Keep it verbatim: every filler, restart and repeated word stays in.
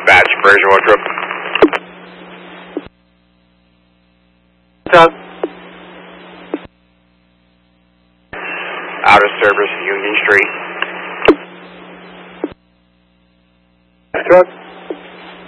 Dispatch, Fraser Winthrop. What's up? Out of service, Union Street. Truck.